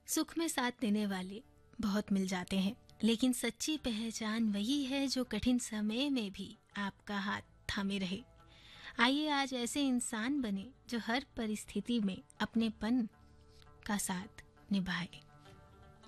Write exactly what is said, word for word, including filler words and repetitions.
सुख में साथ देने वाले बहुत मिल जाते हैं, लेकिन सच्ची पहचान वही है जो कठिन समय में भी आपका हाथ थामे रहे। आइए आज ऐसे इंसान बने जो हर परिस्थिति में अपनेपन का साथ निभाए।